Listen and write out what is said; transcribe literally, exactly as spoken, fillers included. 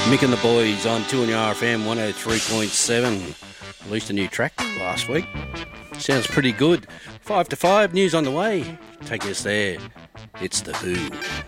Mick and the Boys on two on your R F M one oh three point seven. Released a new track last week. Sounds pretty good. Five to five, news on the way. Take us there. It's The Who.